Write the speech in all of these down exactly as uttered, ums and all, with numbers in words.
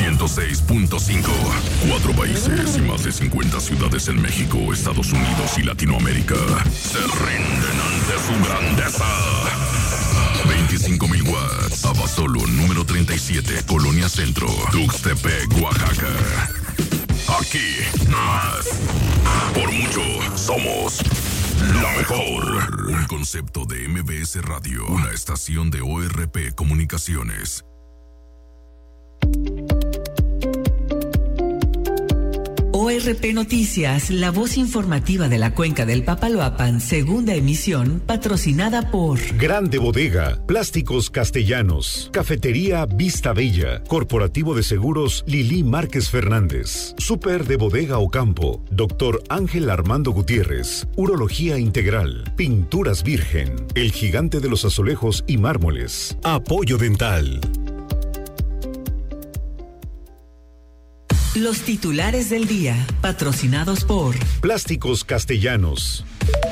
ciento seis punto cinco. Cuatro países y más de cincuenta ciudades en México, Estados Unidos y Latinoamérica se rinden ante su grandeza. veinticinco mil watts. Abasolo número treinta y siete, Colonia Centro, Tuxtepec, Oaxaca. Aquí, más. Por mucho, somos la mejor. Un concepto de M B S Radio, una estación de O R P Comunicaciones. O R P Noticias, la voz informativa de la Cuenca del Papaloapan, segunda emisión, patrocinada por Grande Bodega, Plásticos Castellanos, Cafetería Vista Bella, Corporativo de Seguros Lili Márquez Fernández, Súper de Bodega Ocampo, Doctor Ángel Armando Gutiérrez, Urología Integral, Pinturas Virgen, El Gigante de los Azulejos y Mármoles, Apoyo Dental. Los titulares del día, patrocinados por Plásticos Castellanos.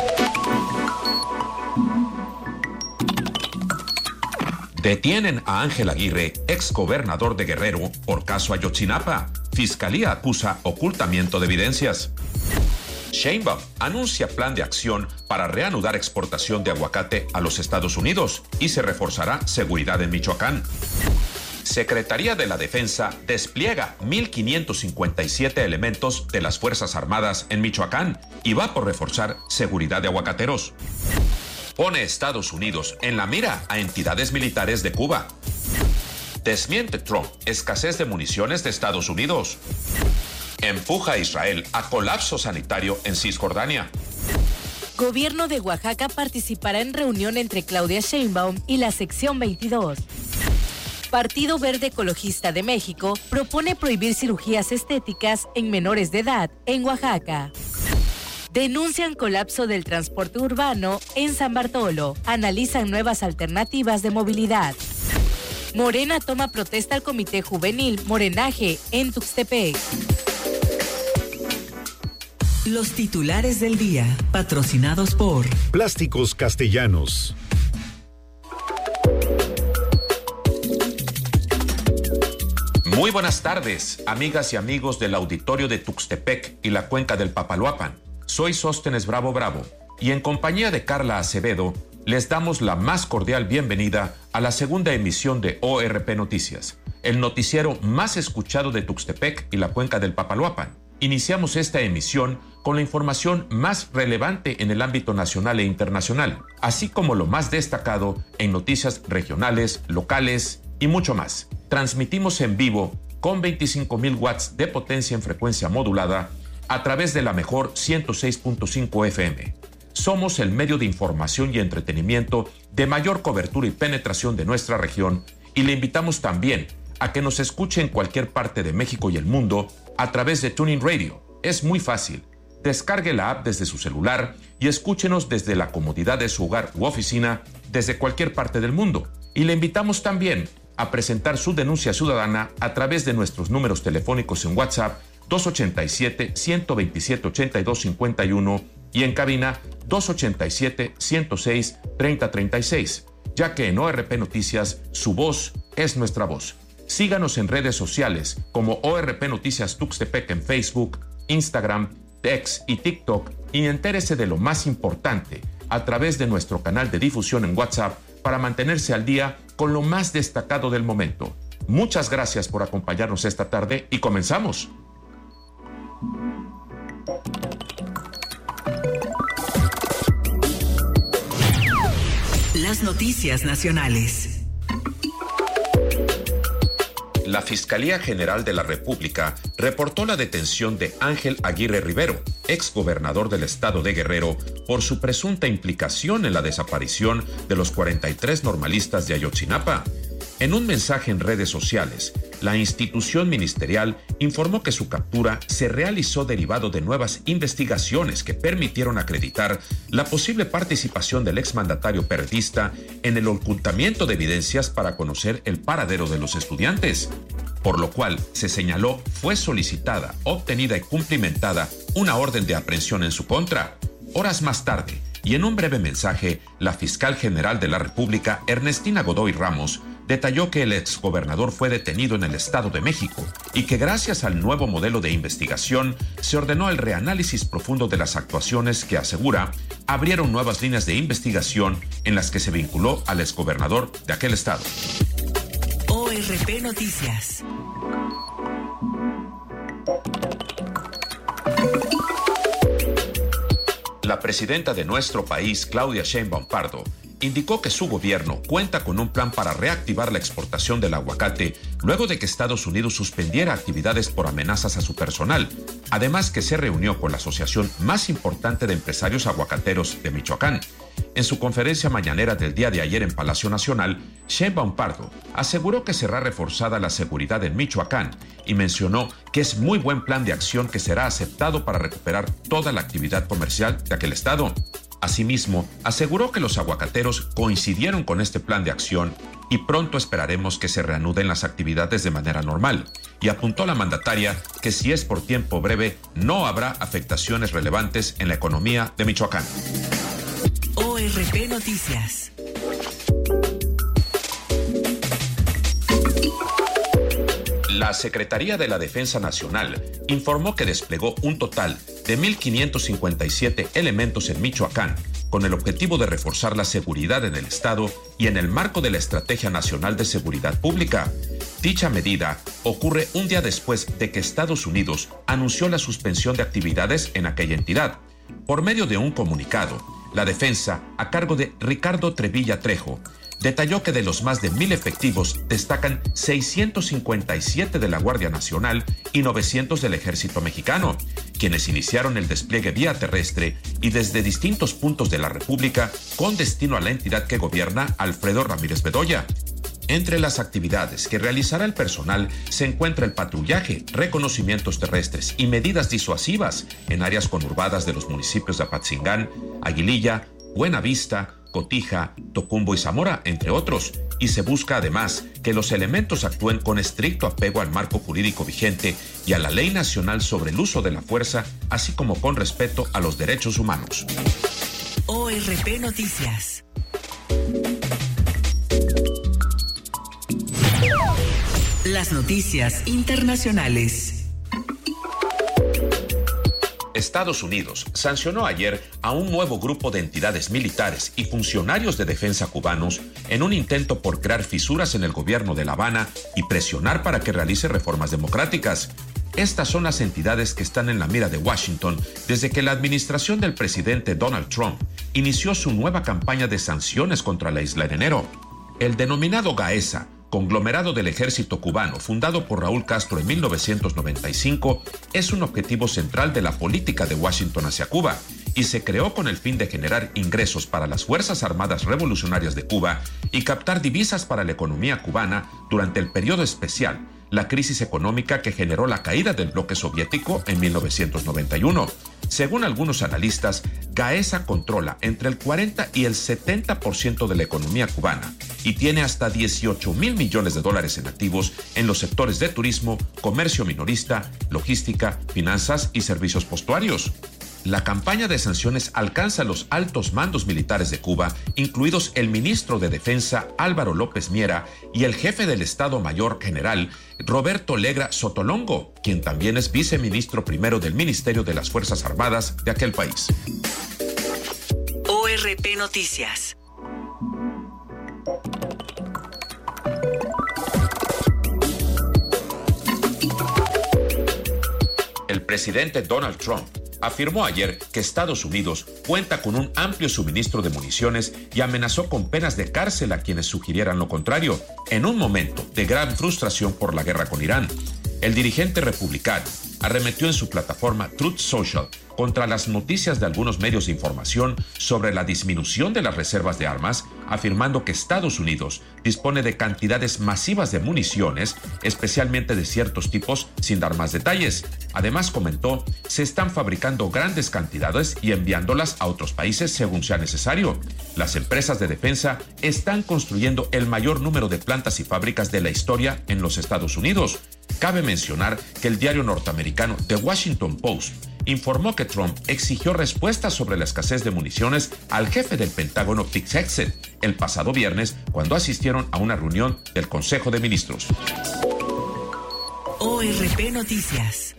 Detienen a Ángel Aguirre, exgobernador de Guerrero, por caso Ayotzinapa. Fiscalía acusa ocultamiento de evidencias. Sheinbaum anuncia plan de acción para reanudar exportación de aguacate a los Estados Unidos y se reforzará seguridad en Michoacán. Secretaría de la Defensa despliega mil quinientos cincuenta y siete elementos de las Fuerzas Armadas en Michoacán y va por reforzar seguridad de aguacateros. Pone Estados Unidos en la mira a entidades militares de Cuba. Desmiente Trump escasez de municiones de Estados Unidos. Empuja a Israel a colapso sanitario en Cisjordania. Gobierno de Oaxaca participará en reunión entre Claudia Sheinbaum y la sección veintidós. Partido Verde Ecologista de México propone prohibir cirugías estéticas en menores de edad en Oaxaca. Denuncian colapso del transporte urbano en San Bartolo. Analizan nuevas alternativas de movilidad. Morena toma protesta al Comité Juvenil Morenaje en Tuxtepec. Los titulares del día, patrocinados por Plásticos Castellanos. Muy buenas tardes, amigas y amigos del auditorio de Tuxtepec y la Cuenca del Papaloapan. Soy Sóstenes Bravo Bravo y en compañía de Carla Acevedo les damos la más cordial bienvenida a la segunda emisión de O R P Noticias, el noticiero más escuchado de Tuxtepec y la Cuenca del Papaloapan. Iniciamos esta emisión con la información más relevante en el ámbito nacional e internacional, así como lo más destacado en noticias regionales, locales y mucho más. Transmitimos en vivo con veinticinco mil watts de potencia en frecuencia modulada a través de la mejor ciento seis punto cinco F M. Somos el medio de información y entretenimiento de mayor cobertura y penetración de nuestra región y le invitamos también a que nos escuche en cualquier parte de México y el mundo a través de TuneIn Radio. Es muy fácil. Descargue la app desde su celular y escúchenos desde la comodidad de su hogar u oficina desde cualquier parte del mundo. Y le invitamos también a presentar su denuncia ciudadana a través de nuestros números telefónicos en WhatsApp dos ochenta y siete, ciento veintisiete, ochenta y dos cincuenta y uno y en cabina dos ochenta y siete, ciento seis, treinta treinta y seis, ya que en O R P Noticias su voz es nuestra voz. Síganos en redes sociales como O R P Noticias Tuxtepec en Facebook, Instagram, X y TikTok y entérese de lo más importante a través de nuestro canal de difusión en WhatsApp para mantenerse al día con lo más destacado del momento. Muchas gracias por acompañarnos esta tarde y comenzamos. Las noticias nacionales. La Fiscalía General de la República reportó la detención de Ángel Aguirre Rivero, exgobernador del estado de Guerrero, por su presunta implicación en la desaparición de los cuarenta y tres normalistas de Ayotzinapa. En un mensaje en redes sociales, la institución ministerial informó que su captura se realizó derivado de nuevas investigaciones que permitieron acreditar la posible participación del exmandatario periodista en el ocultamiento de evidencias para conocer el paradero de los estudiantes, por lo cual se señaló fue solicitada, obtenida y cumplimentada una orden de aprehensión en su contra. Horas más tarde, y en un breve mensaje, la fiscal general de la República, Ernestina Godoy Ramos, detalló que el exgobernador fue detenido en el Estado de México y que gracias al nuevo modelo de investigación se ordenó el reanálisis profundo de las actuaciones que, asegura, abrieron nuevas líneas de investigación en las que se vinculó al exgobernador de aquel estado. O R P Noticias. La presidenta de nuestro país, Claudia Sheinbaum Pardo, indicó que su gobierno cuenta con un plan para reactivar la exportación del aguacate luego de que Estados Unidos suspendiera actividades por amenazas a su personal, además que se reunió con la asociación más importante de empresarios aguacateros de Michoacán. En su conferencia mañanera del día de ayer en Palacio Nacional, Sheinbaum Pardo aseguró que será reforzada la seguridad en Michoacán y mencionó que es muy buen plan de acción que será aceptado para recuperar toda la actividad comercial de aquel estado. Asimismo, aseguró que los aguacateros coincidieron con este plan de acción y pronto esperaremos que se reanuden las actividades de manera normal. Y apuntó la mandataria que si es por tiempo breve, no habrá afectaciones relevantes en la economía de Michoacán. O R P Noticias. La Secretaría de la Defensa Nacional informó que desplegó un total de mil quinientos cincuenta y siete elementos en Michoacán con el objetivo de reforzar la seguridad en el estado y en el marco de la Estrategia Nacional de Seguridad Pública. Dicha medida ocurre un día después de que Estados Unidos anunció la suspensión de actividades en aquella entidad. Por medio de un comunicado, la defensa, a cargo de Ricardo Trevilla Trejo, detalló que de los más de mil efectivos destacan seiscientos cincuenta y siete de la Guardia Nacional y novecientos del Ejército Mexicano, quienes iniciaron el despliegue vía terrestre y desde distintos puntos de la República con destino a la entidad que gobierna Alfredo Ramírez Bedoya. Entre las actividades que realizará el personal se encuentra el patrullaje, reconocimientos terrestres y medidas disuasivas en áreas conurbadas de los municipios de Apatzingán, Aguililla, Buenavista, Cotija, Tocumbo y Zamora, entre otros, y se busca además que los elementos actúen con estricto apego al marco jurídico vigente y a la Ley Nacional sobre el uso de la fuerza, así como con respeto a los derechos humanos. O R P Noticias. Las noticias internacionales. Estados Unidos sancionó ayer a un nuevo grupo de entidades militares y funcionarios de defensa cubanos en un intento por crear fisuras en el gobierno de La Habana y presionar para que realice reformas democráticas. Estas son las entidades que están en la mira de Washington desde que la administración del presidente Donald Trump inició su nueva campaña de sanciones contra la isla en enero. El denominado GAESA, conglomerado del ejército cubano fundado por Raúl Castro en mil novecientos noventa y cinco, es un objetivo central de la política de Washington hacia Cuba y se creó con el fin de generar ingresos para las Fuerzas Armadas Revolucionarias de Cuba y captar divisas para la economía cubana durante el periodo especial, la crisis económica que generó la caída del bloque soviético en mil novecientos noventa y uno. Según algunos analistas, GAESA controla entre el cuarenta y el setenta por ciento de la economía cubana y tiene hasta dieciocho mil millones de dólares en activos en los sectores de turismo, comercio minorista, logística, finanzas y servicios portuarios. La campaña de sanciones alcanza a los altos mandos militares de Cuba, incluidos el ministro de Defensa Álvaro López Miera y el jefe del Estado Mayor General Roberto Legra Sotolongo, quien también es viceministro primero del Ministerio de las Fuerzas Armadas de aquel país. O R P Noticias. El presidente Donald Trump afirmó ayer que Estados Unidos cuenta con un amplio suministro de municiones y amenazó con penas de cárcel a quienes sugirieran lo contrario, en un momento de gran frustración por la guerra con Irán. El dirigente republicano arremetió en su plataforma Truth Social contra las noticias de algunos medios de información sobre la disminución de las reservas de armas, afirmando que Estados Unidos dispone de cantidades masivas de municiones, especialmente de ciertos tipos, sin dar más detalles. Además, comentó, se están fabricando grandes cantidades y enviándolas a otros países según sea necesario. Las empresas de defensa están construyendo el mayor número de plantas y fábricas de la historia en los Estados Unidos. Cabe mencionar que el diario norteamericano The Washington Post informó que Trump exigió respuestas sobre la escasez de municiones al jefe del Pentágono Pete Hegseth el pasado viernes cuando asistieron a una reunión del Consejo de Ministros. O O R P Noticias.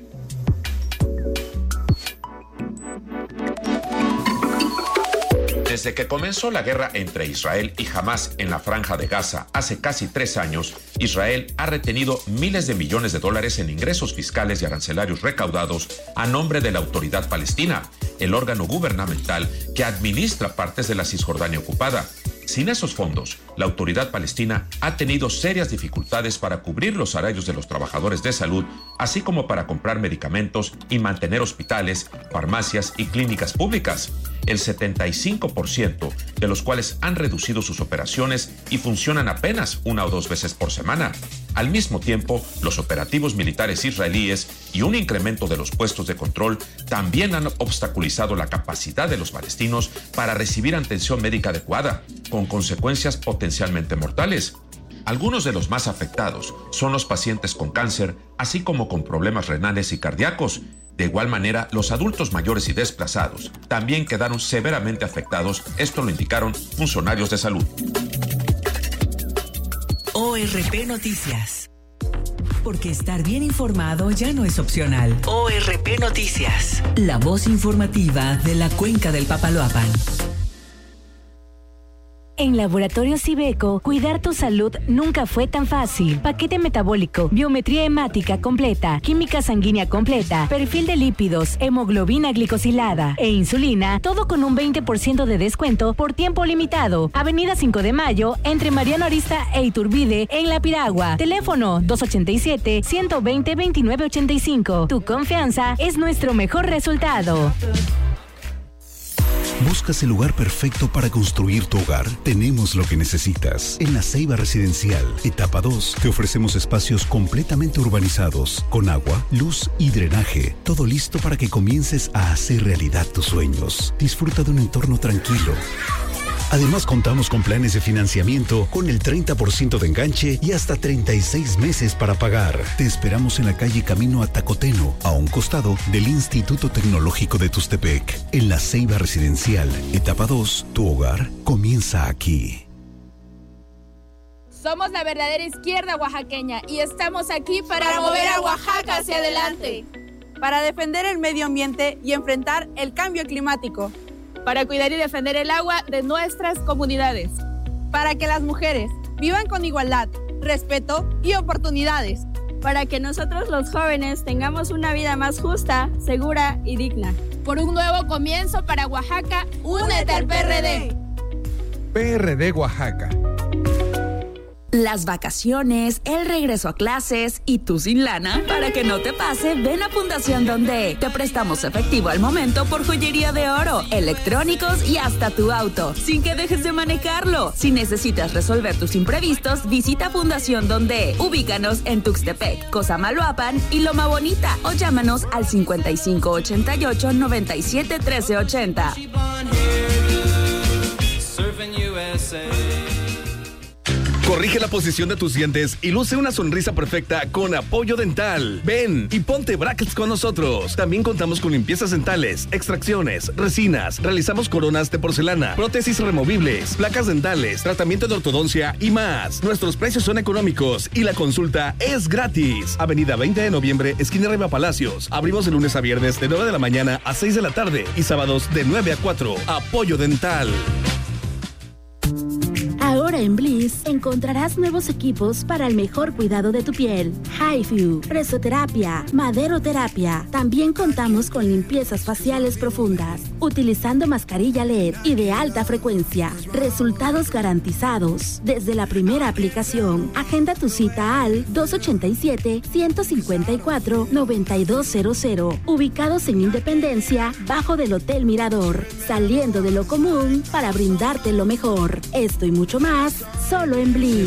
Desde que comenzó la guerra entre Israel y Hamás en la Franja de Gaza hace casi tres años, Israel ha retenido miles de millones de dólares en ingresos fiscales y arancelarios recaudados a nombre de la Autoridad Palestina, el órgano gubernamental que administra partes de la Cisjordania ocupada. Sin esos fondos, la Autoridad Palestina ha tenido serias dificultades para cubrir los salarios de los trabajadores de salud, así como para comprar medicamentos y mantener hospitales, farmacias y clínicas públicas, el setenta y cinco por ciento de los cuales han reducido sus operaciones y funcionan apenas una o dos veces por semana. Al mismo tiempo, los operativos militares israelíes y un incremento de los puestos de control también han obstaculizado la capacidad de los palestinos para recibir atención médica adecuada, con consecuencias potencialmente mortales. Algunos de los más afectados son los pacientes con cáncer, así como con problemas renales y cardíacos. De igual manera, los adultos mayores y desplazados también quedaron severamente afectados. Esto lo indicaron funcionarios de salud. O R P Noticias. Porque estar bien informado ya no es opcional. O R P Noticias. La voz informativa de la Cuenca del Papaloapan. En Laboratorios Ibeco, cuidar tu salud nunca fue tan fácil. Paquete metabólico, biometría hemática completa, química sanguínea completa, perfil de lípidos, hemoglobina glicosilada e insulina, todo con un veinte por ciento de descuento por tiempo limitado. Avenida cinco de Mayo, entre Mariano Arista e Iturbide, en La Piragua. Teléfono dos ocho siete, uno dos cero, dos nueve ocho cinco. Tu confianza es nuestro mejor resultado. ¿Buscas el lugar perfecto para construir tu hogar? Tenemos lo que necesitas. En La Ceiba Residencial, etapa dos, te ofrecemos espacios completamente urbanizados, con agua, luz y drenaje. Todo listo para que comiences a hacer realidad tus sueños. Disfruta de un entorno tranquilo. Además, contamos con planes de financiamiento con el treinta por ciento de enganche y hasta treinta y seis meses para pagar. Te esperamos en la calle Camino a Tacoteno, a un costado del Instituto Tecnológico de Tuxtepec. En La Ceiba Residencial, etapa dos, tu hogar comienza aquí. Somos la verdadera izquierda oaxaqueña y estamos aquí para, para mover a Oaxaca hacia adelante. Para defender el medio ambiente y enfrentar el cambio climático. Para cuidar y defender el agua de nuestras comunidades. Para que las mujeres vivan con igualdad, respeto y oportunidades. Para que nosotros los jóvenes tengamos una vida más justa, segura y digna. Por un nuevo comienzo para Oaxaca, únete al P R D. P R D Oaxaca. Las vacaciones, el regreso a clases y tú sin lana. Para que no te pase, ven a Fundación Donde. Te prestamos efectivo al momento por joyería de oro, electrónicos y hasta tu auto, sin que dejes de manejarlo. Si necesitas resolver tus imprevistos, visita Fundación Donde. Ubícanos en Tuxtepec, Cosamaloapan y Loma Bonita o llámanos al cincuenta y cinco ochenta y ocho noventa y siete trece ochenta. Corrige la posición de tus dientes y luce una sonrisa perfecta con Apoyo Dental. Ven y ponte brackets con nosotros. También contamos con limpiezas dentales, extracciones, resinas, realizamos coronas de porcelana, prótesis removibles, placas dentales, tratamiento de ortodoncia y más. Nuestros precios son económicos y la consulta es gratis. Avenida veinte de noviembre, esquina Riva Palacios. Abrimos de lunes a viernes de nueve de la mañana a seis de la tarde y sábados de nueve a cuatro. Apoyo Dental. Ahora en Bliss encontrarás nuevos equipos para el mejor cuidado de tu piel. HiFu, presoterapia, maderoterapia. También contamos con limpiezas faciales profundas, utilizando mascarilla L E D y de alta frecuencia. Resultados garantizados desde la primera aplicación. Agenda tu cita al dos ocho siete, uno cinco cuatro, nueve dos cero cero. Ubicados en Independencia, bajo del Hotel Mirador. Saliendo de lo común para brindarte lo mejor. Esto y mucho más, solo en Bliss.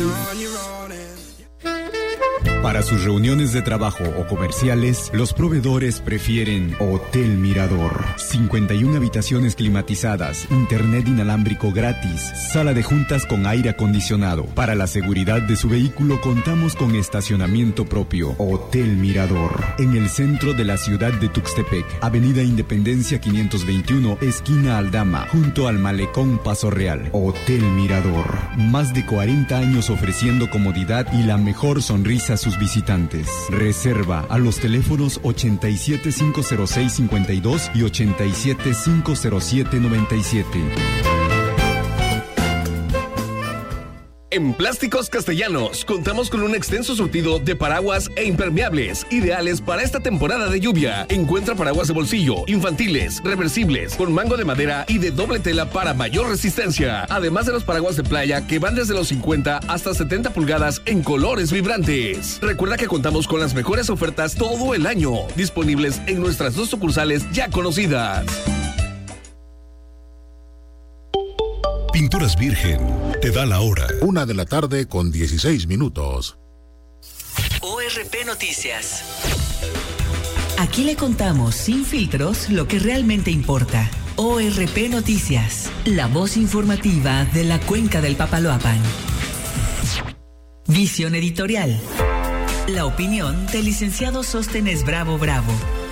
Para sus reuniones de trabajo o comerciales, los proveedores prefieren Hotel Mirador. cincuenta y una habitaciones climatizadas, internet inalámbrico gratis, sala de juntas con aire acondicionado. Para la seguridad de su vehículo contamos con estacionamiento propio. Hotel Mirador. En el centro de la ciudad de Tuxtepec, Avenida Independencia quinientos veintiuno, esquina Aldama, junto al Malecón Paso Real. Hotel Mirador. Más de cuarenta años ofreciendo comodidad y la mejor sonrisa a sus los visitantes. Reserva a los teléfonos ochenta y siete, cinco cero seis, cincuenta y dos y ochenta y siete, cinco cero siete, noventa y siete. En Plásticos Castellanos contamos con un extenso surtido de paraguas e impermeables ideales para esta temporada de lluvia. Encuentra paraguas de bolsillo, infantiles, reversibles, con mango de madera y de doble tela para mayor resistencia. Además de los paraguas de playa que van desde los cincuenta hasta setenta pulgadas en colores vibrantes. Recuerda que contamos con las mejores ofertas todo el año, disponibles en nuestras dos sucursales ya conocidas. Pinturas Virgen te da la hora. Una de la tarde con dieciséis minutos. O R P Noticias. Aquí le contamos sin filtros lo que realmente importa. O R P Noticias, la voz informativa de la Cuenca del Papaloapan. Visión editorial. La opinión del licenciado Sóstenes Bravo Bravo.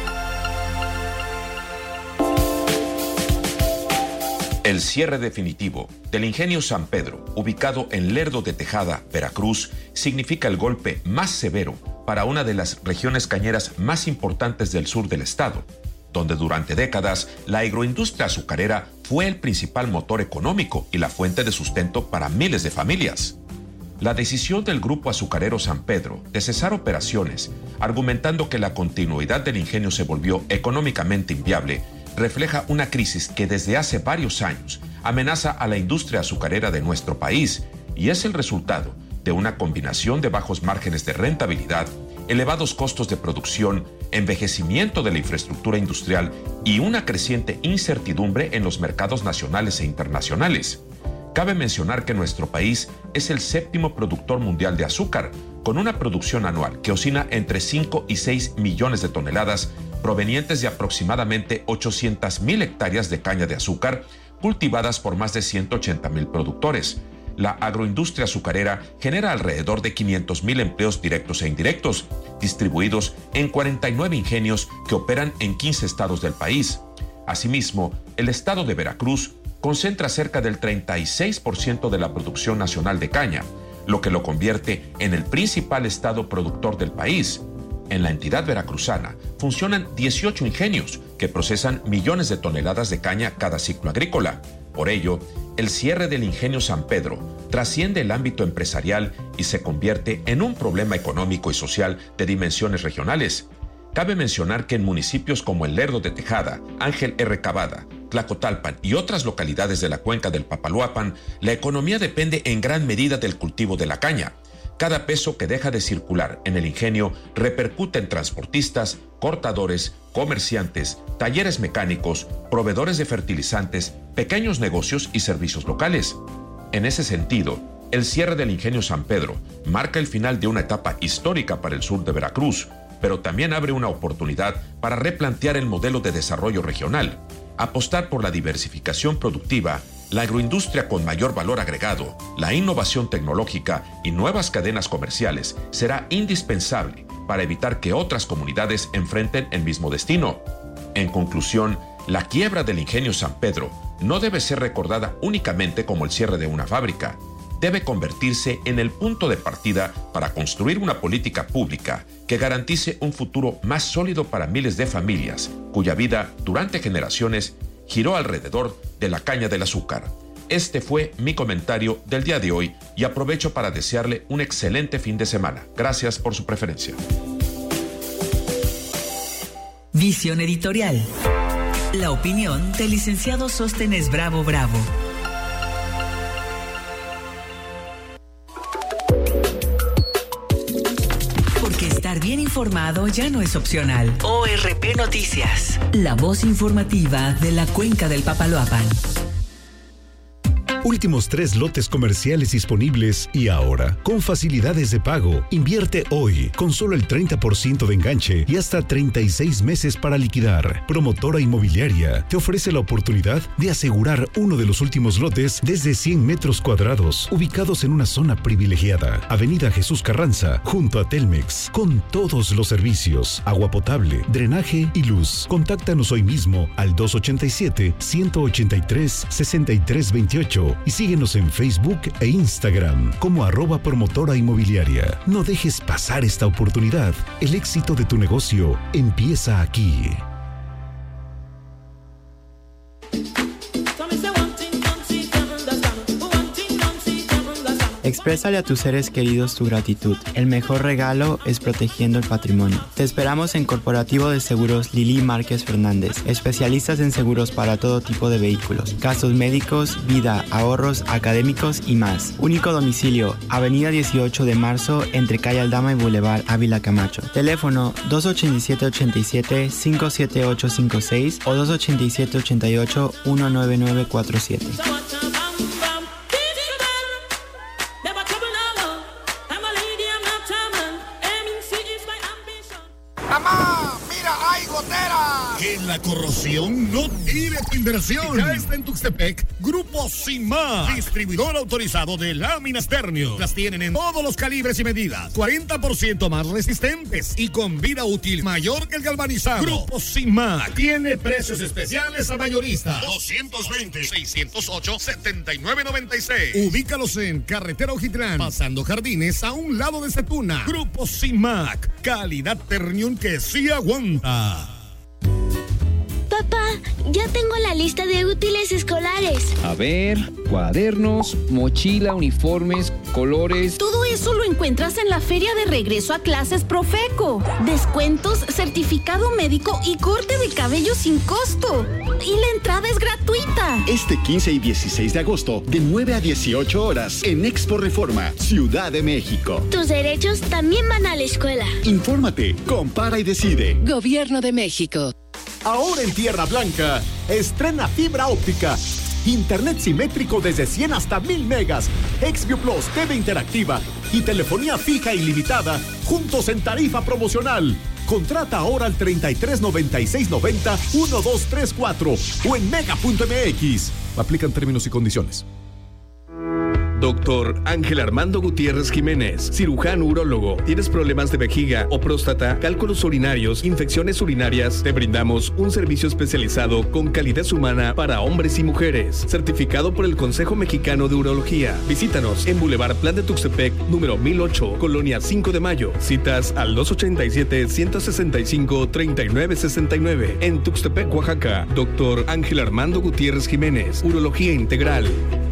El cierre definitivo del ingenio San Pedro, ubicado en Lerdo de Tejada, Veracruz, significa el golpe más severo para una de las regiones cañeras más importantes del sur del estado, donde durante décadas la agroindustria azucarera fue el principal motor económico y la fuente de sustento para miles de familias. La decisión del Grupo Azucarero San Pedro de cesar operaciones, argumentando que la continuidad del ingenio se volvió económicamente inviable, refleja una crisis que desde hace varios años amenaza a la industria azucarera de nuestro país y es el resultado de una combinación de bajos márgenes de rentabilidad, elevados costos de producción, envejecimiento de la infraestructura industrial y una creciente incertidumbre en los mercados nacionales e internacionales. Cabe mencionar que nuestro país es el séptimo productor mundial de azúcar, con una producción anual que oscila entre cinco y seis millones de toneladas, provenientes de aproximadamente ochocientas mil hectáreas de caña de azúcar, cultivadas por más de ciento ochenta mil productores. La agroindustria azucarera genera alrededor de quinientos mil empleos directos e indirectos, distribuidos en cuarenta y nueve ingenios que operan en quince estados del país. Asimismo, el estado de Veracruz concentra cerca del treinta y seis por ciento de la producción nacional de caña, lo que lo convierte en el principal estado productor del país. En la entidad veracruzana funcionan dieciocho ingenios que procesan millones de toneladas de caña cada ciclo agrícola. Por ello, el cierre del ingenio San Pedro trasciende el ámbito empresarial y se convierte en un problema económico y social de dimensiones regionales. Cabe mencionar que en municipios como el Lerdo de Tejada, Ángel R. Cavada, Tlacotalpan y otras localidades de la cuenca del Papaloapan, la economía depende en gran medida del cultivo de la caña. Cada peso que deja de circular en el ingenio repercute en transportistas, cortadores, comerciantes, talleres mecánicos, proveedores de fertilizantes, pequeños negocios y servicios locales. En ese sentido, el cierre del ingenio San Pedro marca el final de una etapa histórica para el sur de Veracruz, pero también abre una oportunidad para replantear el modelo de desarrollo regional, apostar por la diversificación productiva, la agroindustria con mayor valor agregado, la innovación tecnológica y nuevas cadenas comerciales será indispensable para evitar que otras comunidades enfrenten el mismo destino. En conclusión, la quiebra del ingenio San Pedro no debe ser recordada únicamente como el cierre de una fábrica. Debe convertirse en el punto de partida para construir una política pública que garantice un futuro más sólido para miles de familias, cuya vida durante generaciones giró alrededor de la caña del azúcar. Este fue mi comentario del día de hoy y aprovecho para desearle un excelente fin de semana. Gracias por su preferencia. Visión editorial. La opinión del licenciado Sóstenes Bravo Bravo. Porque estar bien informado ya no es opcional. O R P Noticias, la voz informativa de la cuenca del Papaloapan. Últimos tres lotes comerciales disponibles y ahora, con facilidades de pago. Invierte hoy, con solo el treinta por ciento de enganche y hasta treinta y seis meses para liquidar. Promotora Inmobiliaria te ofrece la oportunidad de asegurar uno de los últimos lotes desde cien metros cuadrados, ubicados en una zona privilegiada. Avenida Jesús Carranza, junto a Telmex, con todos los servicios, agua potable, drenaje y luz. Contáctanos hoy mismo al dos ochenta y siete, ciento ochenta y tres, sesenta y tres veintiocho. México y síguenos en Facebook e Instagram como arroba promotora inmobiliaria. No dejes pasar esta oportunidad. El éxito de tu negocio empieza aquí. Exprésale a tus seres queridos tu gratitud. El mejor regalo es protegiendo el patrimonio. Te esperamos en Corporativo de Seguros Lili Márquez Fernández, especialistas en seguros para todo tipo de vehículos, gastos médicos, vida, ahorros, académicos y más. Único domicilio, Avenida dieciocho de marzo, entre Calle Aldama y Boulevard Ávila Camacho. Teléfono dos ocho siete, ocho siete, cinco siete ocho cinco seis o dos ocho siete, ocho ocho, uno nueve nueve cuatro siete. La corrosión no tire tu inversión. Ya está en Tuxtepec Grupo Simac, distribuidor autorizado de láminas Ternium. Las tienen en todos los calibres y medidas, cuarenta por ciento más resistentes y con vida útil mayor que el galvanizado. Grupo Simac tiene precios especiales a mayorista. doscientos veinte, seiscientos ocho, setenta y nueve noventa y seis. Ubícalos en Carretera Ojitlán, pasando Jardines, a un lado de Setuna. Grupo Simac, calidad Ternium que sí aguanta. Papá, ya tengo la lista de útiles escolares. A ver, cuadernos, mochila, uniformes, colores. Todo eso lo encuentras en la feria de regreso a clases Profeco. Descuentos, certificado médico y corte de cabello sin costo. Y la entrada es gratuita. Este quince y dieciséis de agosto, de nueve a dieciocho horas, en Expo Reforma, Ciudad de México. Tus derechos también van a la escuela. Infórmate, compara y decide. Gobierno de México. Ahora en Tierra Blanca, estrena fibra óptica. Internet simétrico desde cien hasta mil megas. Xview Plus, T V interactiva y telefonía fija ilimitada, juntos en tarifa promocional. Contrata ahora al treinta y tres noventa y seis noventa, doce treinta y cuatro o en mega punto m x. Aplican términos y condiciones. Doctor Ángel Armando Gutiérrez Jiménez, cirujano urólogo. ¿Tienes problemas de vejiga o próstata, cálculos urinarios, infecciones urinarias? Te brindamos un servicio especializado con calidez humana para hombres y mujeres, certificado por el Consejo Mexicano de Urología. Visítanos en Boulevard Plan de Tuxtepec, número mil ocho, Colonia cinco de Mayo. Citas al dos ochenta y siete, ciento sesenta y cinco, treinta y nueve sesenta y nueve. En Tuxtepec, Oaxaca. Doctor Ángel Armando Gutiérrez Jiménez, Urología Integral.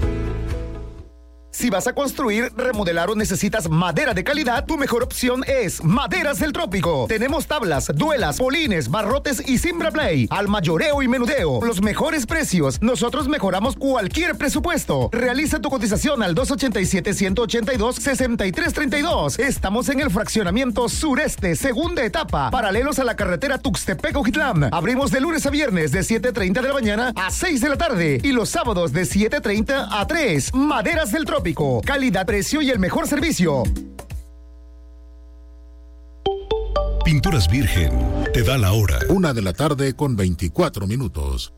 Si vas a construir, remodelar o necesitas madera de calidad, tu mejor opción es Maderas del Trópico. Tenemos tablas, duelas, polines, barrotes y Simbraplay. Al mayoreo y menudeo. Los mejores precios. Nosotros mejoramos cualquier presupuesto. Realiza tu cotización al dos ochenta y siete, ciento ochenta y dos, sesenta y tres treinta y dos. Estamos en el fraccionamiento sureste, segunda etapa, paralelos a la carretera Tuxtepec-Ojitlán. Abrimos de lunes a viernes de siete treinta de la mañana a seis de la tarde y los sábados de siete treinta a tres. Maderas del Trópico. Calidad, precio y el mejor servicio. Pinturas Virgen te da la hora. Una de la tarde con veinticuatro minutos.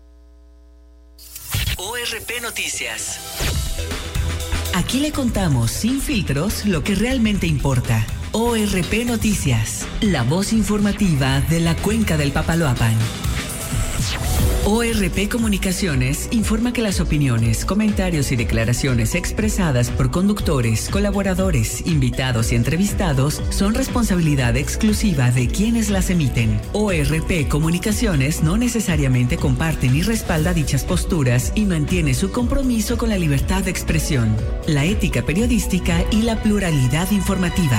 O R P Noticias. Aquí le contamos sin filtros lo que realmente importa. O R P Noticias, la voz informativa de la cuenca del Papaloapan. O R P Comunicaciones informa que las opiniones, comentarios y declaraciones expresadas por conductores, colaboradores, invitados y entrevistados son responsabilidad exclusiva de quienes las emiten. O R P Comunicaciones no necesariamente comparte ni respalda dichas posturas y mantiene su compromiso con la libertad de expresión, la ética periodística y la pluralidad informativa.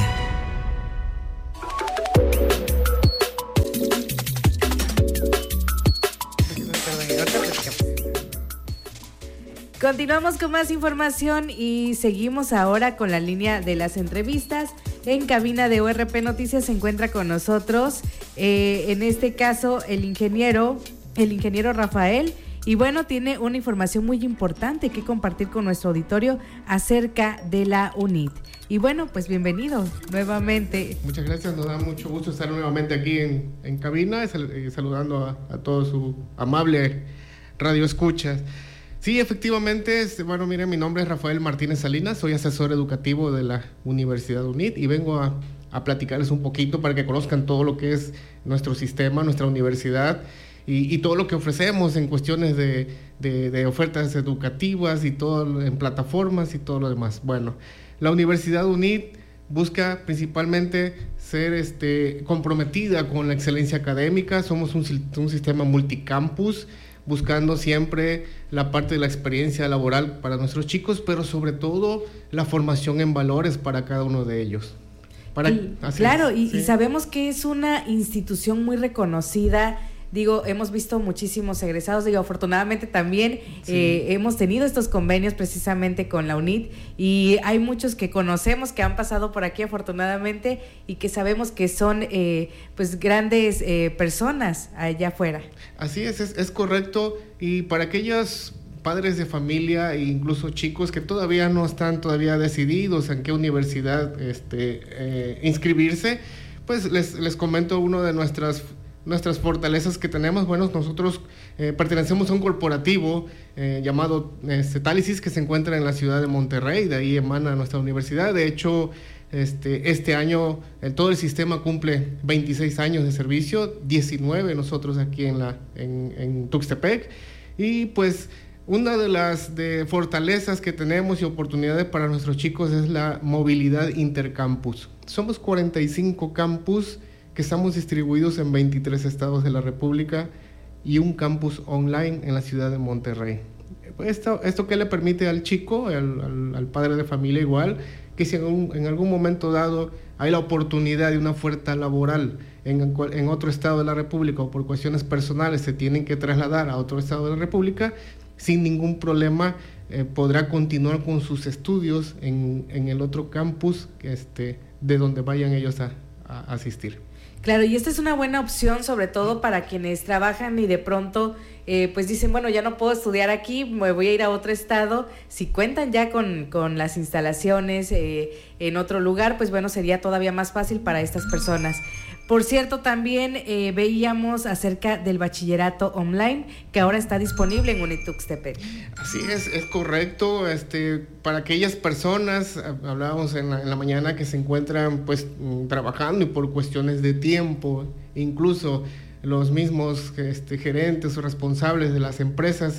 Continuamos con más información y seguimos ahora con la línea de las entrevistas. En cabina de O R P Noticias se encuentra con nosotros, eh, en este caso, el ingeniero, el ingeniero Rafael. Y bueno, tiene una información muy importante que compartir con nuestro auditorio acerca de la U N I T. Y bueno, pues bienvenido nuevamente. Muchas gracias, nos da mucho gusto estar nuevamente aquí en, en cabina, sal, eh, saludando a, a todo su amable radio escuchas. Sí, efectivamente, este, bueno, miren, mi nombre es Rafael Martínez Salinas, soy asesor educativo de la Universidad U N I T y vengo a, a platicarles un poquito para que conozcan todo lo que es nuestro sistema, nuestra universidad y, y todo lo que ofrecemos en cuestiones de, de, de ofertas educativas y todo en plataformas y todo lo demás. Bueno, la Universidad UNIT busca principalmente ser este, comprometida con la excelencia académica. Somos un, un sistema multicampus, buscando siempre la parte de la experiencia laboral para nuestros chicos, pero sobre todo la formación en valores para cada uno de ellos. Para, y, claro, y, sí. y sabemos que es una institución muy reconocida. Digo, hemos visto muchísimos egresados, digo, afortunadamente también sí. eh, hemos tenido estos convenios precisamente con la UNIT, y hay muchos que conocemos que han pasado por aquí afortunadamente y que sabemos que son eh, pues grandes eh, personas allá afuera. Así es, es, es correcto, y para aquellos padres de familia e incluso chicos que todavía no están todavía decididos en qué universidad este, eh, inscribirse, pues les, les comento uno de nuestras nuestras fortalezas que tenemos. Bueno, nosotros eh, pertenecemos a un corporativo eh, llamado eh, Cetálisis, que se encuentra en la ciudad de Monterrey, de ahí emana nuestra universidad. De hecho, este, este año el, todo el sistema cumple veintiséis años de servicio, diecinueve nosotros aquí en, la, en, en Tuxtepec, y pues una de las de fortalezas que tenemos y oportunidades para nuestros chicos es la movilidad intercampus. Somos cuarenta y cinco campus que estamos distribuidos en veintitrés estados de la República y un campus online en la ciudad de Monterrey. Esto, esto que le permite al chico, al, al, al padre de familia igual, que si en, un, en algún momento dado hay la oportunidad de una oferta laboral en, en otro estado de la República o por cuestiones personales se tienen que trasladar a otro estado de la República, sin ningún problema eh, podrá continuar con sus estudios en, en el otro campus que este, de donde vayan ellos a, a asistir. Claro, y esta es una buena opción, sobre todo para quienes trabajan y de pronto eh, pues dicen, bueno, ya no puedo estudiar aquí, me voy a ir a otro estado. Si cuentan ya con, con las instalaciones eh, en otro lugar, pues bueno, sería todavía más fácil para estas personas. Por cierto, también eh, veíamos acerca del bachillerato online que ahora está disponible en UNIT Tuxtepec. Así es, es correcto. Este, para aquellas personas, hablábamos en la, en la mañana, que se encuentran pues trabajando y por cuestiones de tiempo, incluso los mismos este, gerentes o responsables de las empresas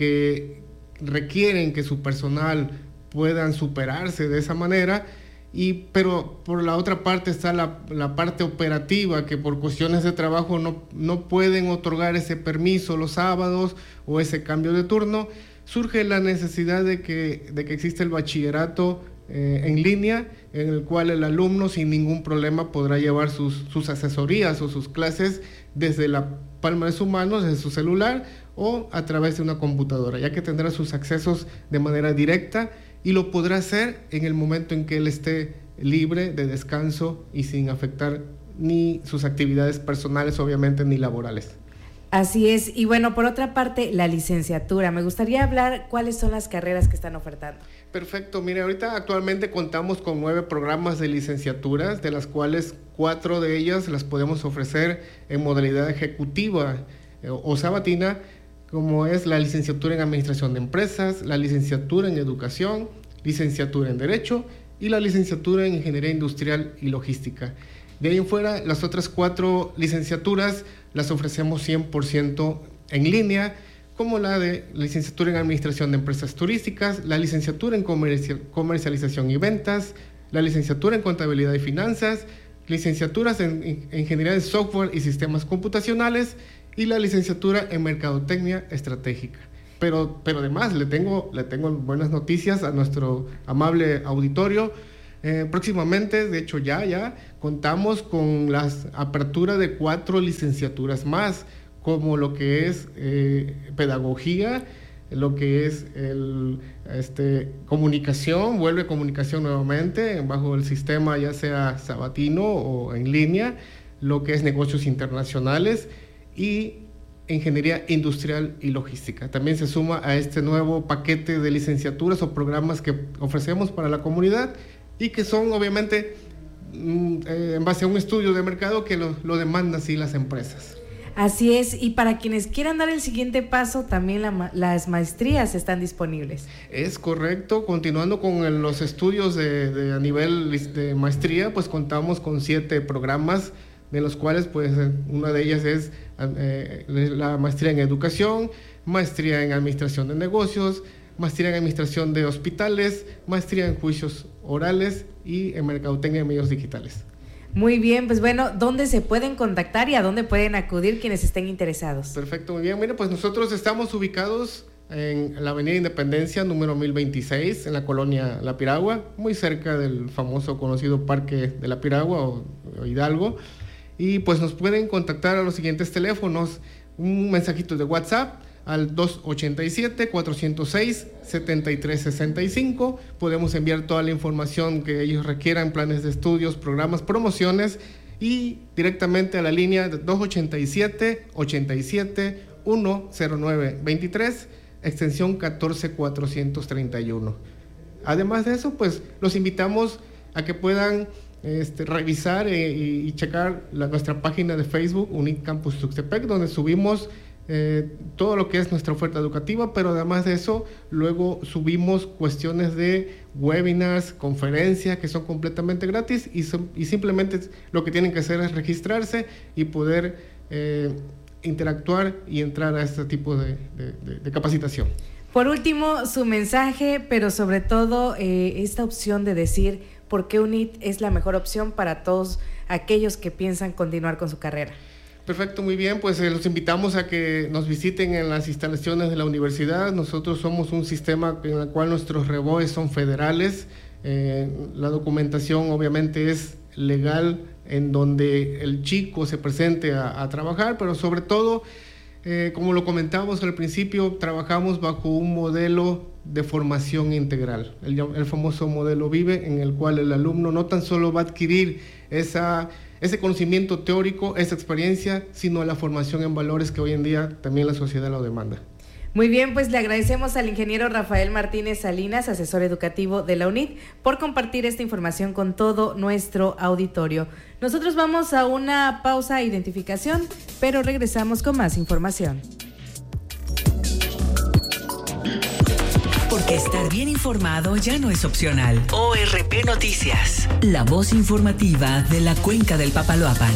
que requieren que su personal puedan superarse de esa manera. Y, pero por la otra parte está la, la parte operativa, que por cuestiones de trabajo no, no pueden otorgar ese permiso los sábados o ese cambio de turno. Surge la necesidad de que, de que exista el bachillerato eh, en línea, en el cual el alumno sin ningún problema podrá llevar sus, sus asesorías o sus clases desde la palma de su mano, desde su celular o a través de una computadora, ya que tendrá sus accesos de manera directa y lo podrá hacer en el momento en que él esté libre de descanso y sin afectar ni sus actividades personales, obviamente, ni laborales. Así es. Y bueno, por otra parte, la licenciatura. Me gustaría hablar cuáles son las carreras que están ofertando. Perfecto. Mire, ahorita actualmente contamos con nueve programas de licenciaturas, de las cuales cuatro de ellas las podemos ofrecer en modalidad ejecutiva eh, o sabatina, como es la licenciatura en Administración de Empresas, la licenciatura en Educación, licenciatura en Derecho y la licenciatura en Ingeniería Industrial y Logística. De ahí en fuera, las otras cuatro licenciaturas las ofrecemos cien por ciento en línea, como la de licenciatura en Administración de Empresas Turísticas, la licenciatura en comercial, Comercialización y Ventas, la licenciatura en Contabilidad y Finanzas, licenciaturas en, en Ingeniería de Software y Sistemas Computacionales, y la licenciatura en Mercadotecnia Estratégica. Pero, pero además le tengo, le tengo buenas noticias a nuestro amable auditorio. Eh, próximamente, de hecho ya, ya contamos con la apertura de cuatro licenciaturas más, como lo que es eh, Pedagogía, lo que es el, este, Comunicación, vuelve Comunicación nuevamente, bajo el sistema ya sea sabatino o en línea, lo que es Negocios Internacionales, y Ingeniería Industrial y Logística. También se suma a este nuevo paquete de licenciaturas o programas que ofrecemos para la comunidad y que son obviamente eh, en base a un estudio de mercado que lo, lo demandan así las empresas. Así es, y para quienes quieran dar el siguiente paso, también la, las maestrías están disponibles. Es correcto, continuando con el, los estudios de, de a nivel de maestría, pues contamos con siete programas de los cuales pues una de ellas es eh, la maestría en educación, maestría en administración de negocios, maestría en administración de hospitales, maestría en juicios orales y en mercadotecnia y medios digitales. Muy bien, pues bueno, ¿dónde se pueden contactar y a dónde pueden acudir quienes estén interesados? Perfecto, muy bien. Mira, pues nosotros estamos ubicados en la Avenida Independencia, número mil veintiséis, en la colonia La Piragua, muy cerca del famoso conocido Parque de La Piragua o, o Hidalgo. Y pues nos pueden contactar a los siguientes teléfonos, un mensajito de WhatsApp al dos ochenta y siete, cuatrocientos seis, setenta y tres sesenta y cinco. Podemos enviar toda la información que ellos requieran, planes de estudios, programas, promociones, y directamente a la línea dos ochenta y siete, ochenta y siete, ciento nueve veintitrés, extensión catorce cuatrocientos treinta y uno. Además de eso, pues los invitamos a que puedan este, revisar eh, y, y checar la, nuestra página de Facebook, UNIT Campus Tuxtepec, donde subimos Eh, todo lo que es nuestra oferta educativa, pero además de eso, luego subimos cuestiones de webinars, conferencias que son completamente gratis y, son, y simplemente lo que tienen que hacer es registrarse y poder eh, interactuar y entrar a este tipo de, de, de, de capacitación. Por último, su mensaje, pero sobre todo eh, esta opción de decir por qué UNIT es la mejor opción para todos aquellos que piensan continuar con su carrera. Perfecto, muy bien, pues eh, los invitamos a que nos visiten en las instalaciones de la universidad. Nosotros somos un sistema en el cual nuestros reboes son federales, eh, la documentación obviamente es legal en donde el chico se presente a, a trabajar, pero sobre todo, eh, como lo comentamos al principio, trabajamos bajo un modelo de formación integral, el, el famoso modelo VIVE, en el cual el alumno no tan solo va a adquirir esa ese conocimiento teórico, esa experiencia, sino la formación en valores que hoy en día también la sociedad lo demanda. Muy bien, pues le agradecemos al ingeniero Rafael Martínez Salinas, asesor educativo de la UNIT, por compartir esta información con todo nuestro auditorio. Nosotros vamos a una pausa de identificación, pero regresamos con más información. Porque estar bien informado ya no es opcional. O R P Noticias, la voz informativa de la Cuenca del Papaloapan.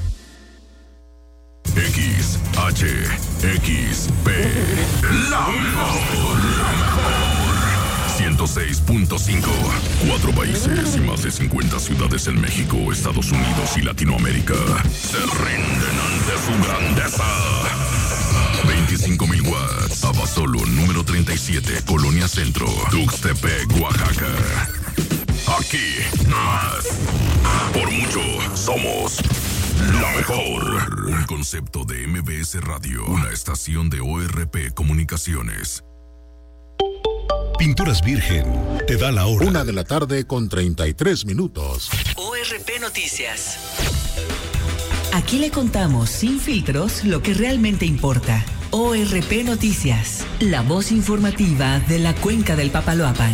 X H X P, la mejor, la mejor. ciento seis punto cinco. Cuatro países y más de cincuenta ciudades en México, Estados Unidos y Latinoamérica se rinden ante su grandeza. veinticinco mil watts. Abasolo, número treinta y siete, Colonia Centro, Tuxtepec, Oaxaca. Aquí, más. Por mucho, somos la mejor. Un concepto de M B S Radio, una estación de O R P Comunicaciones. Pinturas Virgen te da la hora. Una de la tarde con treinta y tres minutos. O R P Noticias. Aquí le contamos sin filtros lo que realmente importa. O R P Noticias, la voz informativa de la Cuenca del Papaloapan.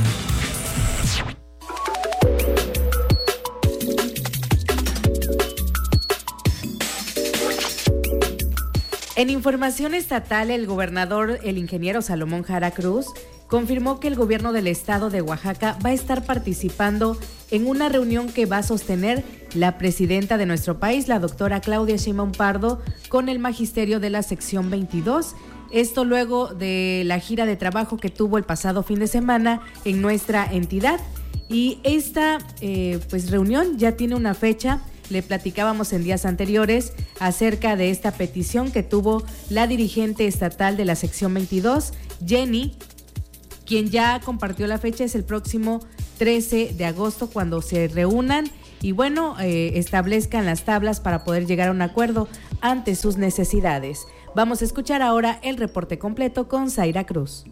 En información estatal, el gobernador, el ingeniero Salomón Jara Cruz, confirmó que el gobierno del estado de Oaxaca va a estar participando en una reunión que va a sostener la presidenta de nuestro país, la doctora Claudia Sheinbaum Pardo, con el magisterio de la sección veintidós. Esto luego de la gira de trabajo que tuvo el pasado fin de semana en nuestra entidad. Y esta eh, pues reunión ya tiene una fecha. Le platicábamos en días anteriores acerca de esta petición que tuvo la dirigente estatal de la sección veintidós, Jenny, quien ya compartió la fecha. Es el próximo trece de agosto cuando se reúnan y bueno, eh, establezcan las tablas para poder llegar a un acuerdo ante sus necesidades. Vamos a escuchar ahora el reporte completo con Zaira Cruz.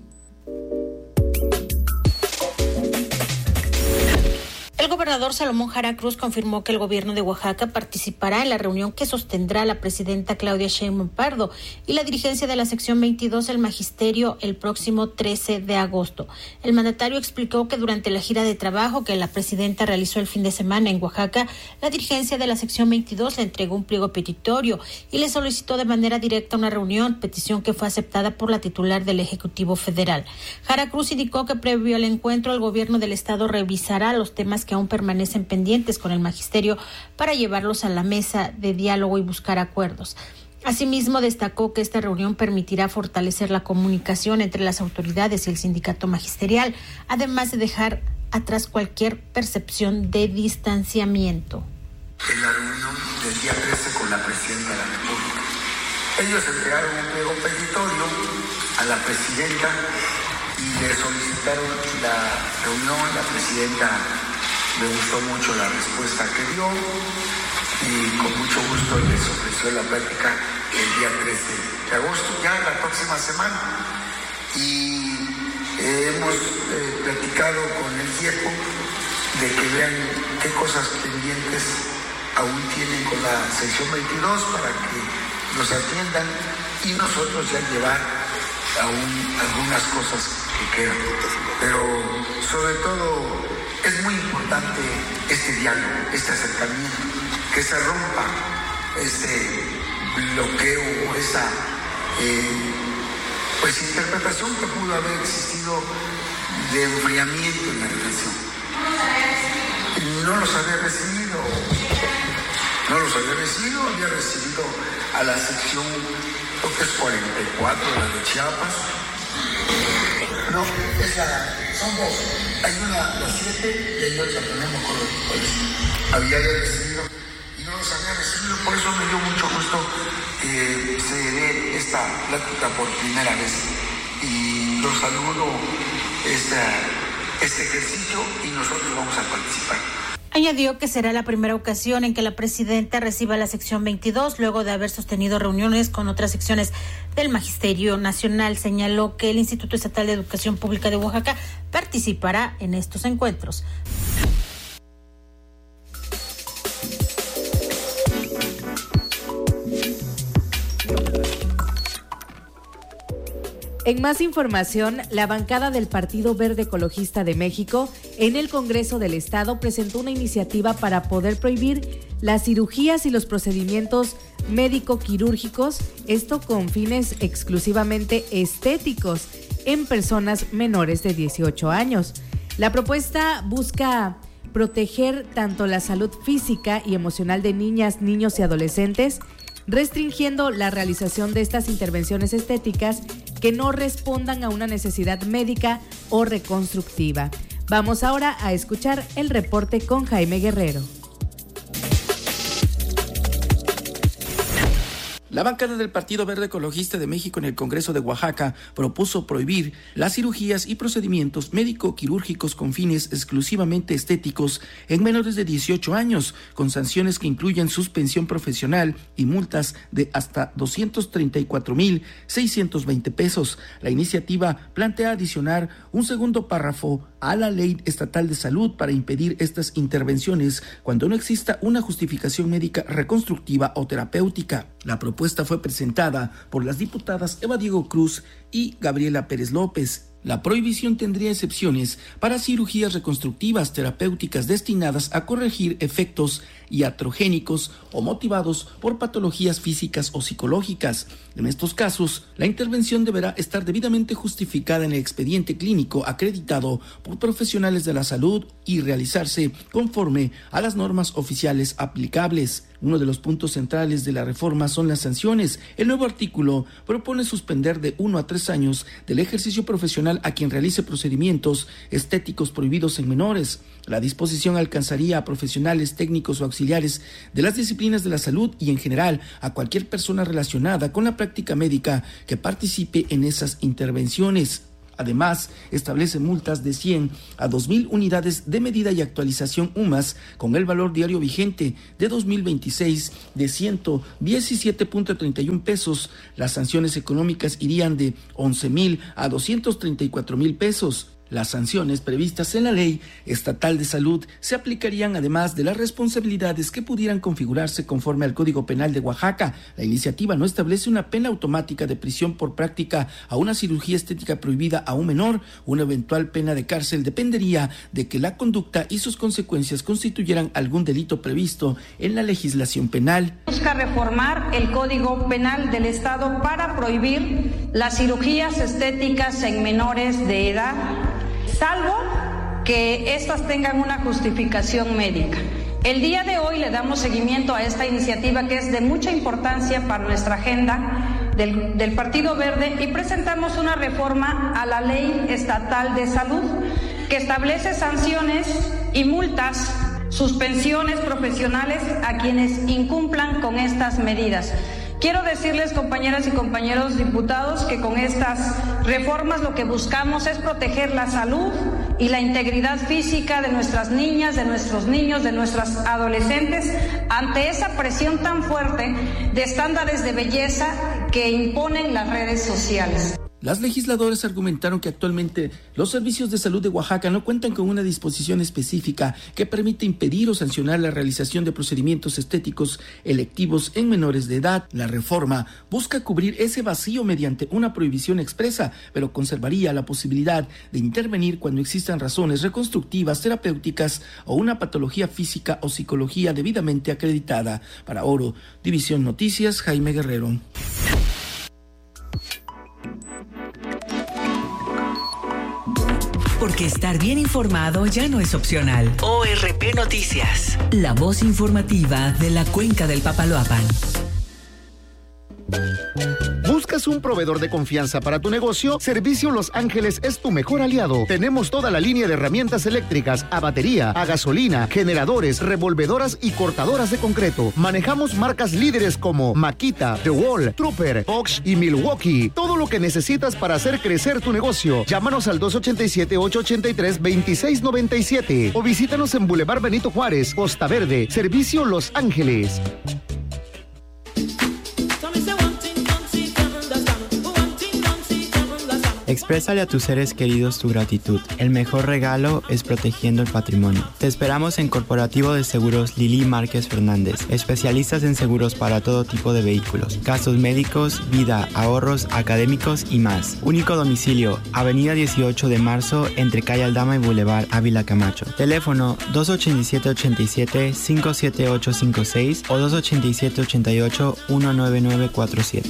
El gobernador Salomón Jara Cruz confirmó que el gobierno de Oaxaca participará en la reunión que sostendrá la presidenta Claudia Sheinbaum Pardo y la dirigencia de la sección veintidós del magisterio el próximo trece de agosto. El mandatario explicó que durante la gira de trabajo que la presidenta realizó el fin de semana en Oaxaca, la dirigencia de la sección veintidós le entregó un pliego petitorio y le solicitó de manera directa una reunión, petición que fue aceptada por la titular del Ejecutivo Federal. Jara Cruz indicó que previo al encuentro el gobierno del estado revisará los temas que que aún permanecen pendientes con el magisterio para llevarlos a la mesa de diálogo y buscar acuerdos. Asimismo, destacó que esta reunión permitirá fortalecer la comunicación entre las autoridades y el sindicato magisterial, además de dejar atrás cualquier percepción de distanciamiento. En la reunión del día trece con la Presidenta de la República, ellos entregaron un pliego petitorio a la Presidenta y le solicitaron la reunión. La Presidenta le gustó mucho la respuesta que dio y con mucho gusto les ofreció la plática el día trece de agosto, ya la próxima semana. Y eh, hemos eh, platicado con el tiempo de que vean qué cosas pendientes aún tienen con la sección veintidós para que nos atiendan y nosotros ya llevar aún algunas cosas que quedan. Pero sobre todo es muy importante este diálogo, este acercamiento, que se rompa ese bloqueo o esa eh, pues interpretación que pudo haber existido de enfriamiento en la relación. No los había recibido, no los había recibido, había recibido a la sección, creo que es cuarenta y cuatro, la de Chiapas. No, es la, son dos. Hay una, la siete, y hay otra, pero no me acuerdo cuál es. Había recibido y no los había recibido, por eso me dio mucho gusto que se dé esta plática por primera vez. Y los saludo esta, este ejercicio y nosotros vamos a participar. Añadió que será la primera ocasión en que la presidenta reciba la sección veintidós, luego de haber sostenido reuniones con otras secciones del Magisterio Nacional. Señaló que el Instituto Estatal de Educación Pública de Oaxaca participará en estos encuentros. En más información, la bancada del Partido Verde Ecologista de México en el Congreso del Estado presentó una iniciativa para poder prohibir las cirugías y los procedimientos médico-quirúrgicos, esto con fines exclusivamente estéticos en personas menores de dieciocho años. La propuesta busca proteger tanto la salud física y emocional de niñas, niños y adolescentes, restringiendo la realización de estas intervenciones estéticas que no respondan a una necesidad médica o reconstructiva. Vamos ahora a escuchar el reporte con Jaime Guerrero. La bancada del Partido Verde Ecologista de México en el Congreso de Oaxaca propuso prohibir las cirugías y procedimientos médico-quirúrgicos con fines exclusivamente estéticos en menores de dieciocho años, con sanciones que incluyen suspensión profesional y multas de hasta doscientos treinta y cuatro mil seiscientos veinte pesos. La iniciativa plantea adicionar un segundo párrafo a la Ley Estatal de Salud para impedir estas intervenciones cuando no exista una justificación médica reconstructiva o terapéutica. La propuesta fue presentada por las diputadas Eva Diego Cruz y Gabriela Pérez López. La prohibición tendría excepciones para cirugías reconstructivas terapéuticas destinadas a corregir efectos iatrogénicos o motivados por patologías físicas o psicológicas. En estos casos, la intervención deberá estar debidamente justificada en el expediente clínico acreditado por profesionales de la salud y realizarse conforme a las normas oficiales aplicables. Uno de los puntos centrales de la reforma son las sanciones. El nuevo artículo propone suspender de uno a tres años del ejercicio profesional a quien realice procedimientos estéticos prohibidos en menores. La disposición alcanzaría a profesionales técnicos o auxiliares de las disciplinas de la salud y en general a cualquier persona relacionada con la práctica médica que participe en esas intervenciones. Además, establece multas de cien a dos mil unidades de medida y actualización U M A S con el valor diario vigente de dos mil veintiséis de ciento diecisiete punto treinta y uno pesos. Las sanciones económicas irían de once mil a doscientos treinta y cuatro mil pesos. Las sanciones previstas en la Ley Estatal de Salud se aplicarían además de las responsabilidades que pudieran configurarse conforme al Código Penal de Oaxaca. La iniciativa no establece una pena automática de prisión por práctica a una cirugía estética prohibida a un menor. Una eventual pena de cárcel dependería de que la conducta y sus consecuencias constituyeran algún delito previsto en la legislación penal. Busca reformar el Código Penal del Estado para prohibir las cirugías estéticas en menores de edad, salvo que éstas tengan una justificación médica. El día de hoy le damos seguimiento a esta iniciativa que es de mucha importancia para nuestra agenda del, del Partido Verde y presentamos una reforma a la Ley Estatal de Salud que establece sanciones y multas, suspensiones profesionales a quienes incumplan con estas medidas. Quiero decirles, compañeras y compañeros diputados, que con estas reformas lo que buscamos es proteger la salud y la integridad física de nuestras niñas, de nuestros niños, de nuestras adolescentes, ante esa presión tan fuerte de estándares de belleza que imponen las redes sociales. Las legisladoras argumentaron que actualmente los servicios de salud de Oaxaca no cuentan con una disposición específica que permite impedir o sancionar la realización de procedimientos estéticos electivos en menores de edad. La reforma busca cubrir ese vacío mediante una prohibición expresa, pero conservaría la posibilidad de intervenir cuando existan razones reconstructivas, terapéuticas o una patología física o psicología debidamente acreditada. Para Oro, División Noticias, Jaime Guerrero. Porque estar bien informado ya no es opcional. O R P Noticias, la voz informativa de la Cuenca del Papaloapan. ¿Buscas un proveedor de confianza para tu negocio? Servicio Los Ángeles es tu mejor aliado. Tenemos toda la línea de herramientas eléctricas, a batería, a gasolina, generadores, revolvedoras y cortadoras de concreto. Manejamos marcas líderes como Makita, The Wall, Trooper, Bosch y Milwaukee. Todo lo que necesitas para hacer crecer tu negocio. Llámanos al dos ochenta y siete, ocho ochenta y tres, veintiséis noventa y siete o visítanos en Boulevard Benito Juárez, Costa Verde. Servicio Los Ángeles. Exprésale a tus seres queridos tu gratitud. El mejor regalo es protegiendo el patrimonio. Te esperamos en Corporativo de Seguros Lili Márquez Fernández, especialistas en seguros para todo tipo de vehículos, gastos médicos, vida, ahorros, académicos y más. Único domicilio, Avenida dieciocho de marzo, entre Calle Aldama y Boulevard Ávila Camacho. Teléfono dos ochenta y siete, ochenta y siete, cinco siete ocho cinco seis o dos ochenta y siete, ochenta y ocho, uno nueve nueve cuatro siete.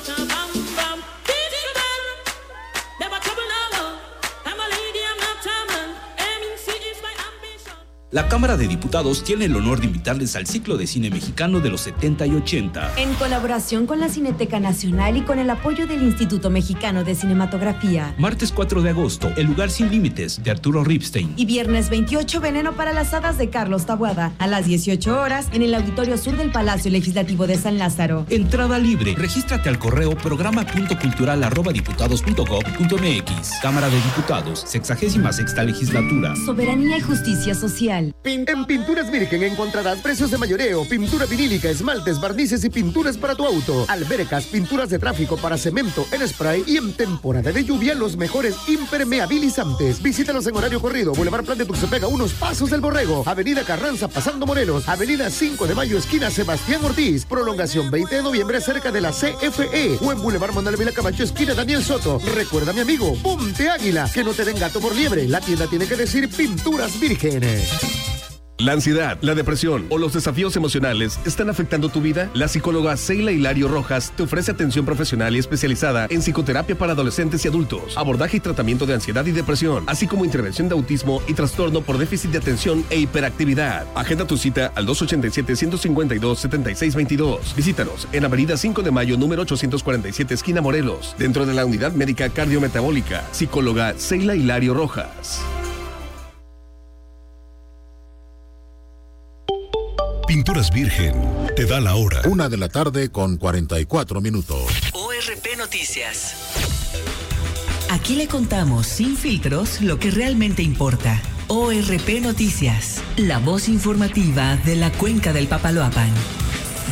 La Cámara de Diputados tiene el honor de invitarles al ciclo de cine mexicano de los setenta y ochenta. En colaboración con la Cineteca Nacional y con el apoyo del Instituto Mexicano de Cinematografía. Martes cuatro de agosto, El lugar sin límites, de Arturo Ripstein. Y viernes veintiocho, Veneno para las hadas, de Carlos Taboada, a las dieciocho horas, en el Auditorio Sur del Palacio Legislativo de San Lázaro. Entrada libre. Regístrate al correo programa punto cultural arroba diputados punto gob punto mx. Cámara de Diputados, sexagésima sexta legislatura. Soberanía y justicia social. En Pinturas Virgen encontrarás precios de mayoreo, pintura vinílica, esmaltes, barnices y pinturas para tu auto, albercas, pinturas de tráfico para cemento en spray y en temporada de lluvia los mejores impermeabilizantes. Visítalos en horario corrido, Boulevard Plan de Tuxtepec, a unos pasos del Borrego, Avenida Carranza pasando Morelos, Avenida cinco de mayo esquina Sebastián Ortiz, prolongación veinte de noviembre cerca de la C F E o en Boulevard Manuel Vila Camacho esquina Daniel Soto. Recuerda, mi amigo, ponte águila, que no te den gato por liebre. La tienda tiene que decir Pinturas Virgen. La ansiedad, la depresión o los desafíos emocionales están afectando tu vida. La psicóloga Seila Hilario Rojas te ofrece atención profesional y especializada en psicoterapia para adolescentes y adultos, abordaje y tratamiento de ansiedad y depresión, así como intervención de autismo y trastorno por déficit de atención e hiperactividad. Agenda tu cita al dos ochenta y siete, ciento cincuenta y dos, setenta y seis veintidós. Visítanos en Avenida cinco de mayo, número ochocientos cuarenta y siete, esquina Morelos, dentro de la Unidad Médica Cardiometabólica. Psicóloga Seila Hilario Rojas. Pinturas Virgen te da la hora. Una de la tarde con cuarenta y cuatro minutos. O R P Noticias. Aquí le contamos sin filtros lo que realmente importa. O R P Noticias, la voz informativa de la Cuenca del Papaloapan.